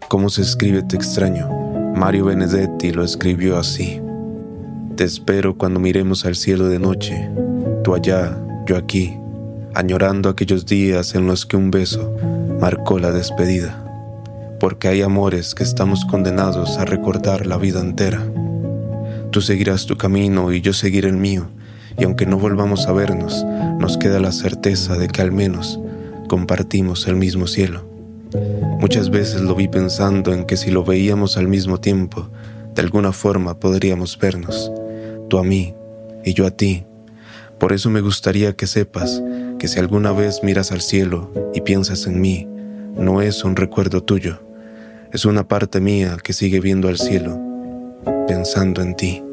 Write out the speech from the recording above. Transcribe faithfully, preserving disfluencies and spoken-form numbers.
¿Cómo se escribe te extraño? Mario Benedetti lo escribió así. Te espero cuando miremos al cielo de noche, tú allá, yo aquí, añorando aquellos días en los que un beso marcó la despedida. Porque hay amores que estamos condenados a recordar la vida entera. Tú seguirás tu camino y yo seguiré el mío, y aunque no volvamos a vernos, nos queda la certeza de que al menos compartimos el mismo cielo. Muchas veces lo vi pensando en que si lo veíamos al mismo tiempo, de alguna forma podríamos vernos, tú a mí y yo a ti. Por eso me gustaría que sepas que si alguna vez miras al cielo y piensas en mí, no es un recuerdo tuyo, es una parte mía que sigue viendo al cielo, pensando en ti.